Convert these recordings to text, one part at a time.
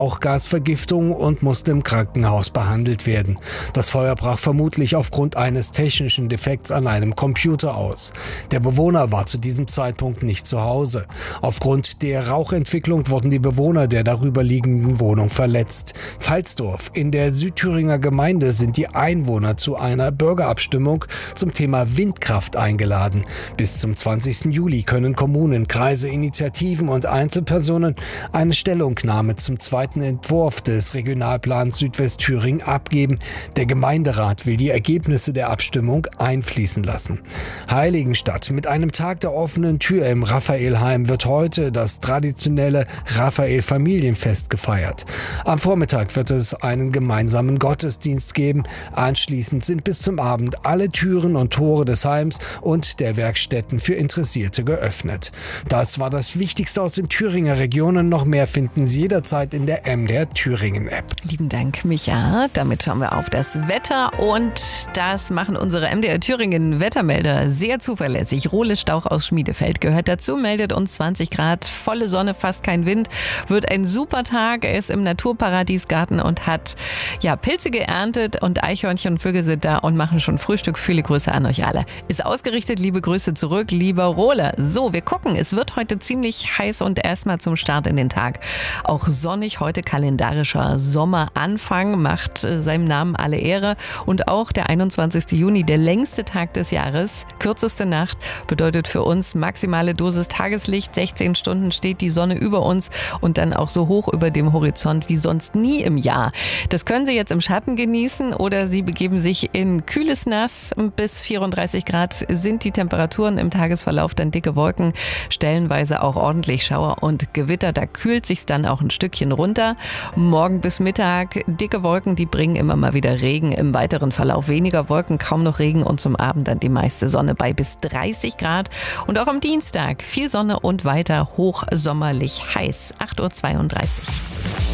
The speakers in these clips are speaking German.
Rauchgasvergiftung und musste im Krankenhaus behandelt werden. Das Feuer brach vermutlich aufgrund eines technischen Defekts an einem Computer aus. Der Bewohner war zu diesem Zeitpunkt nicht zu Hause. Aufgrund der Rauchentwicklung wurden die Bewohner der darüber liegenden Wohnung verletzt. Pfalzdorf. In der Südthüringer Gemeinde sind die Einwohner zu einer Bürgerabstimmung zum Thema Windkraft eingeladen. Bis zum 20. Juli können Kommunen, Kreise, Initiativen und Einzelpersonen eine Stellungnahme zum zweiten Entwurf des Regionalplans Südwestthüringen abgeben. Der Gemeinderat will die Ergebnisse der Abstimmung einfließen lassen. Heiligenstadt. Mit einem Tag der offenen Tür im Raphaelheim wird heute das traditionelle Raphael-Familienfest gefeiert. Am Vormittag wird es einen gemeinsamen Gottesdienst geben. Anschließend sind bis zum Abend alle Türen und Tore des Heims und der Werkstätten für Interessierte geöffnet. Das war das Wichtigste aus den Thüringer Regionen. Noch mehr finden Sie jederzeit in der MDR Thüringen App. Lieben Dank, Micha. Damit schauen wir auf das Wetter und das machen unsere MDR Thüringen Wettermelder sehr zuverlässig. Rohle Stauch aus Schmiedefeld gehört dazu, meldet uns 20 Grad, volle Sonne, fast kein Wind, wird ein super Tag. Er ist im Naturparadiesgarten und hat Pilze geerntet und Eichhörnchen und Vögel sind da und machen schon Frühstück. Viele Grüße an euch alle. Ist ausgerichtet, liebe Grüße zurück, lieber Rohle. So, wir gucken, es wird heute ziemlich heiß und erstmal zum Start in den Tag. Auch sonnig, heute kalendarischer Sommeranfang, macht seinem Namen alle Ehre. Und auch der 21. Juni, der längste Tag des Jahres, kürzeste Nacht, bedeutet für uns maximale Dosis Tageslicht. 16 Stunden steht die Sonne über uns und dann auch so hoch über dem Horizont wie sonst nie im Jahr. Das können Sie jetzt im Schatten genießen oder Sie begeben sich in kühles Nass. Bis 34 Grad sind die Temperaturen im Tagesverlauf, dann dicke Wolken, stellenweise auch ordentlich Schauer und Gewitter. Da kühlt sich's dann auch ein Stückchen runter. Morgen bis Mittag dicke Wolken, die bringen immer mal wieder Regen. Im weiteren Verlauf weniger Wolken, kaum noch Regen und zum Abend dann die meiste Sonne bei bis 30 Grad. Und auch am Dienstag viel Sonne und weiter hochsommerlich heiß. 8:32 Uhr.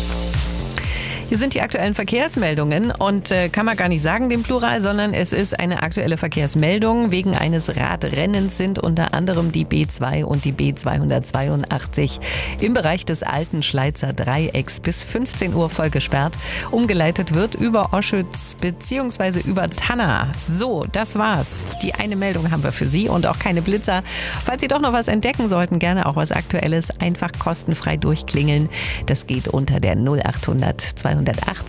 Hier sind die aktuellen Verkehrsmeldungen und kann man gar nicht sagen den Plural, sondern es ist eine aktuelle Verkehrsmeldung. Wegen eines Radrennens sind unter anderem die B2 und die B282 im Bereich des alten Schleizer Dreiecks bis 15 Uhr voll gesperrt. Umgeleitet wird über Oschütz bzw. über Tanna. So, das war's. Die eine Meldung haben wir für Sie und auch keine Blitzer. Falls Sie doch noch was entdecken sollten, gerne auch was Aktuelles, einfach kostenfrei durchklingeln. Das geht unter der 0800 218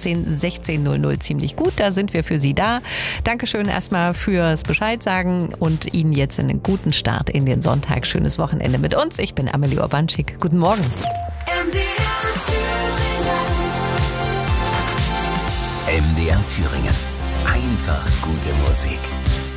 1600 ziemlich gut. Da sind wir für Sie da. Dankeschön erstmal fürs Bescheid sagen und Ihnen jetzt einen guten Start in den Sonntag. Schönes Wochenende mit uns. Ich bin Amelie Urbanschik. Guten Morgen. MDR Thüringen. Einfach gute Musik.